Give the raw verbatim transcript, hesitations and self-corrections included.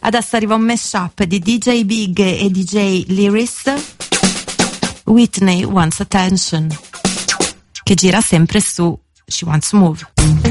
Adesso arriva un mashup di D J Big e D J Lyris, Whitney Wants Attention, che gira sempre su She Wants to Move.